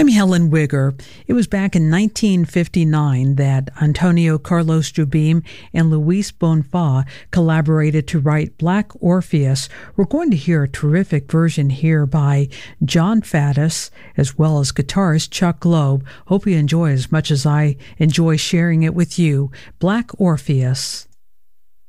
I'm Helen Wigger. It was back in 1959 that Antonio Carlos Jobim and Luis Bonfa collaborated to write Black Orpheus. We're going to hear a terrific version here by John Faddis, as well as guitarist Chuck Globe. Hope you enjoy as much as I enjoy sharing it with you. Black Orpheus.